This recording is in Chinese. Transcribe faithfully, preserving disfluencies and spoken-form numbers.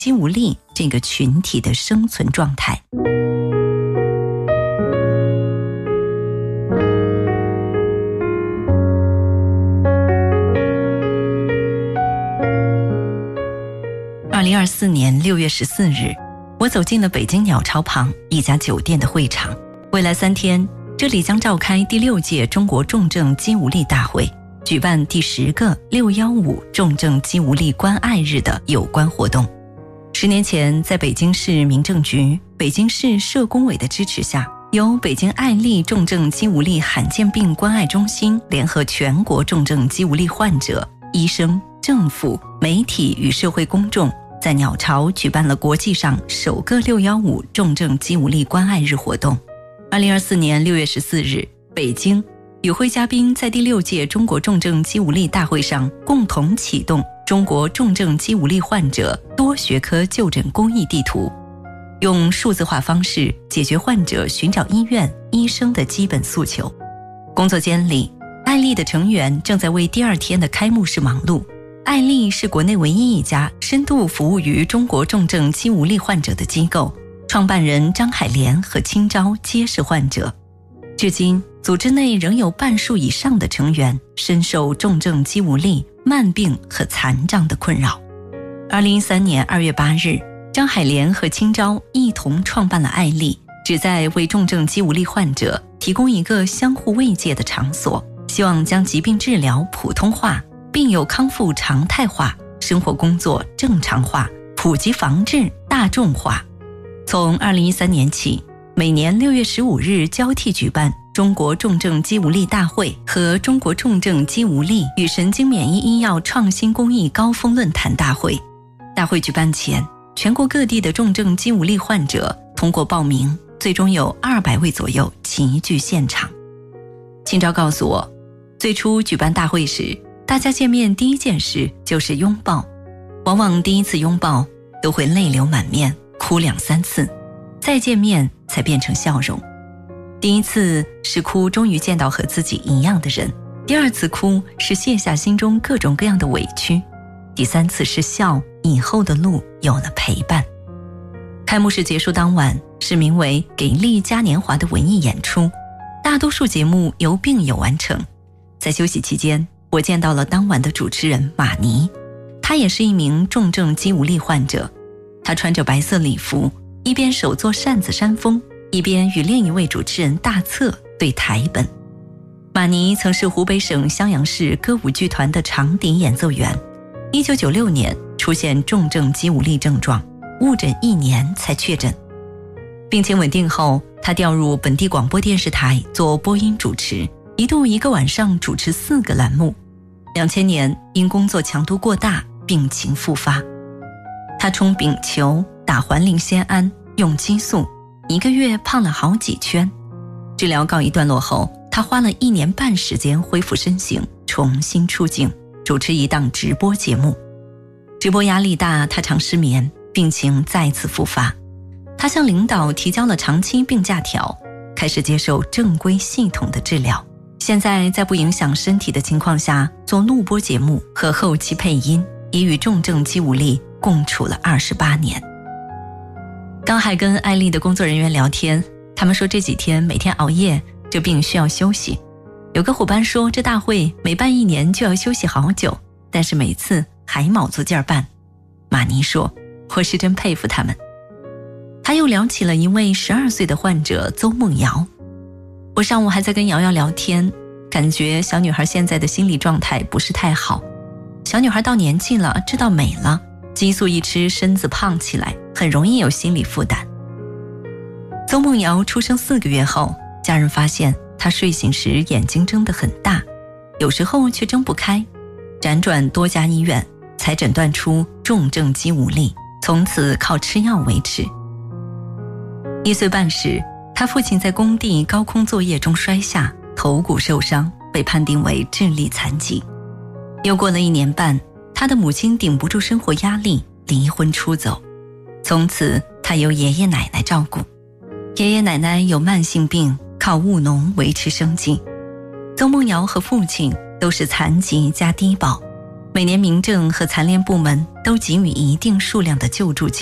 肌无力这个群体的生存状态。二零二四年六月十四日，我走进了北京鸟巢旁一家酒店的会场。未来三天，这里将召开第六届中国重症肌无力大会，举办第十个六一五重症肌无力关爱日的有关活动。十年前，在北京市民政局、北京市社工委的支持下，由北京爱丽重症肌无力罕见病关爱中心联合全国重症肌无力患者、医生、政府、媒体与社会公众，在鸟巢举办了国际上首个六一五重症肌无力关爱日活动。二零二四年六月十四日，北京与会嘉宾在第六届中国重症肌无力大会上共同启动中国重症肌无力患者多学科就诊公益地图，用数字化方式解决患者寻找医院、医生的基本诉求。工作间里，爱丽的成员正在为第二天的开幕式忙碌。爱丽是国内唯一一家深度服务于中国重症肌无力患者的机构，创办人张海莲和清钊皆是患者。至今，组织内仍有半数以上的成员深受重症肌无力、慢病和残障的困扰。二零一三年二月八日，张海莲和清钊一同创办了爱丽，旨在为重症肌无力患者提供一个相互慰藉的场所，希望将疾病治疗普通化，病友康复常态化，生活工作正常化，普及防治大众化。从二零一三年起，每年六月十五日交替举办中国重症肌无力大会和中国重症肌无力与神经免疫医药创新公益高峰论坛大会。大会举办前，全国各地的重症肌无力患者通过报名，最终有二百位左右齐聚现场。清钊告诉我，最初举办大会时，大家见面第一件事就是拥抱，往往第一次拥抱都会泪流满面，哭两三次，再见面才变成笑容。第一次是哭终于见到和自己一样的人，第二次哭是卸下心中各种各样的委屈，第三次是笑以后的路有了陪伴。开幕式结束当晚是名为《给力嘉年华》的文艺演出，大多数节目由病友完成。在休息期间，我见到了当晚的主持人马尼，他也是一名重症肌无力患者。他穿着白色礼服，一边手做扇子扇风，一边与另一位主持人大策对台本。马尼曾是湖北省襄阳市歌舞剧团的长笛演奏员，一九九六年出现重症肌无力症状，误诊一年才确诊。病情稳定后，他调入本地广播电视台做播音主持，一度一个晚上主持四个栏目。两千年因工作强度过大，病情复发。他冲丙球、打环磷酰胺、用激素，一个月胖了好几圈。治疗告一段落后，他花了一年半时间恢复身形，重新出镜，主持一档直播节目。直播压力大，他常失眠，病情再次复发。他向领导提交了长期病假条，开始接受正规系统的治疗。现在在不影响身体的情况下做录播节目和后期配音，已与重症肌无力共处了二十八年。刚还跟爱丽的工作人员聊天，他们说这几天每天熬夜，这病需要休息。有个伙伴说这大会每办一年就要休息好久，但是每次还卯足劲儿办。马尼说，我是真佩服他们。他又聊起了一位十二岁的患者邹梦瑶。我上午还在跟瑶瑶聊天，感觉小女孩现在的心理状态不是太好。小女孩到年纪了，知道美了，激素一吃，身子胖起来，很容易有心理负担。邹梦瑶出生四个月后，家人发现她睡醒时眼睛睁得很大，有时候却睁不开，辗转多家医院，才诊断出重症肌无力，从此靠吃药维持。一岁半时，他父亲在工地高空作业中摔下，头骨受伤，被判定为智力残疾。又过了一年半，他的母亲顶不住生活压力，离婚出走。从此他由爷爷奶奶照顾，爷爷奶奶有慢性病，靠务农维持生计。邹梦瑶和父亲都是残疾加低保， 每年民政和残联部门都给予一定数量的救助金。